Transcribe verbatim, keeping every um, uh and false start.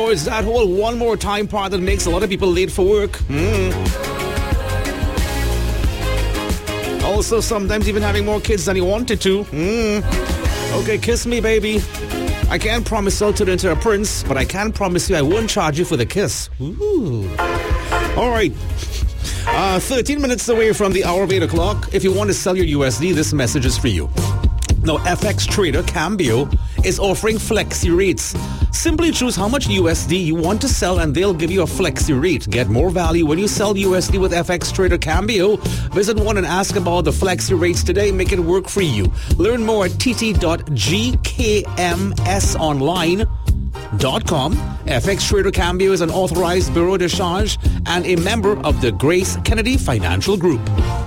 know, it's that whole one more time part that makes a lot of people late for work. Mm. Also, sometimes even having more kids than you wanted to. Mm. Okay, kiss me, baby. I can't promise I'll turn into a prince, but I can promise you I won't charge you for the kiss. Ooh. All right. Uh, thirteen minutes away from the hour of eight o'clock. If you want to sell your U S D, this message is for you. Now, F X trader Cambio is offering flexi rates. Simply choose how much U S D you want to sell and they'll give you a flexi rate. Get more value when you sell U S D with F X trader Cambio. Visit one and ask about the flexi rates today. Make it work for you. Learn more at t t dot g k m s online dot com. F X Trader Cambio is an authorized bureau de change and a member of the Grace Kennedy Financial Group.